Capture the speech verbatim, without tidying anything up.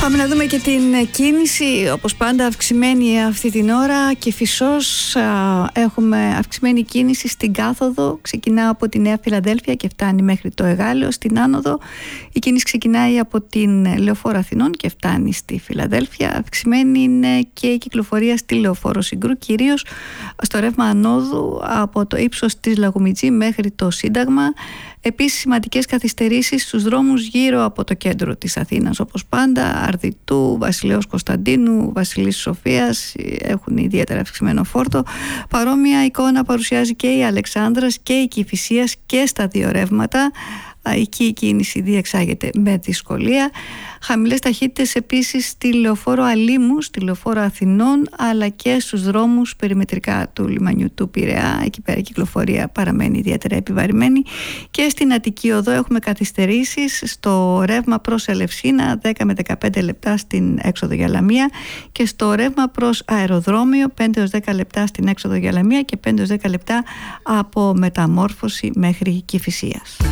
Πάμε να δούμε και την κίνηση, όπως πάντα αυξημένη αυτή την ώρα. και φυσός έχουμε αυξημένη κίνηση στην κάθοδο, ξεκινά από τη Νέα Φιλαδέλφια και φτάνει μέχρι το Εγάλεο. Στην άνοδο η κίνηση ξεκινάει από την Λεωφόρο Αθηνών και φτάνει στη Φιλαδέλφια. Αυξημένη είναι και η κυκλοφορία στη Λεωφόρο Συγκρού, κυρίως στο ρεύμα ανόδου από το ύψος της Λαγομιτζή μέχρι το Σύνταγμα. Επίσης σημαντικές καθυστερήσεις στους δρόμους γύρω από το κέντρο της Αθήνας, όπως πάντα, Αρδιτού, Βασιλέως Κωνσταντίνου, Βασιλής Σοφίας έχουν ιδιαίτερα αυξημένο φόρτο. Παρόμοια εικόνα παρουσιάζει και η Αλεξάνδρας και η Κηφισίας και στα δύο ρεύματα. Εκεί η κίνηση διεξάγεται με δυσκολία. Χαμηλές ταχύτητες επίσης στη Λεωφόρο Αλήμου, στη Λεωφόρο Αθηνών, αλλά και στους δρόμους περιμετρικά του λιμανιού του Πειραιά. Εκεί πέρα η κυκλοφορία παραμένει ιδιαίτερα επιβαρημένη. Και στην Αττική Οδό έχουμε καθυστερήσεις στο ρεύμα προς Ελευσίνα, δέκα με δεκαπέντε λεπτά στην έξοδο για Λαμία, και στο ρεύμα προς αεροδρόμιο, πέντε έως δέκα λεπτά στην έξοδο για Λαμία και πέντε έως δέκα λεπτά από Μεταμόρφωση μέχρι Κηφισίας.